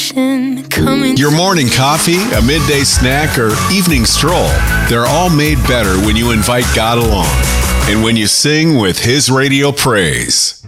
ocean coming. Your morning coffee, a midday snack, or evening stroll, they're all made better when you invite God along and when you sing with His radio praise.